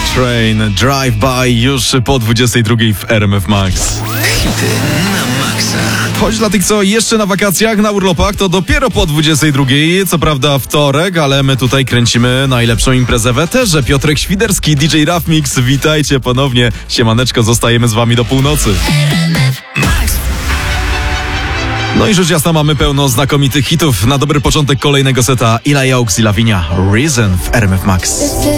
Train, Drive By już po 22 w RMF Max. Hity na maksa. Choć dla tych, co jeszcze na wakacjach, na urlopach, to dopiero po 22. Co prawda wtorek, ale my tutaj kręcimy najlepszą imprezę w eterze. Piotrek Świderski, DJ Rough Mix, witajcie ponownie. Siemaneczko, zostajemy z wami do północy. No i rzecz jasna, mamy pełno znakomitych hitów. Na dobry początek kolejnego seta Ila Yokes i Lavinia, Reason w RMF Max.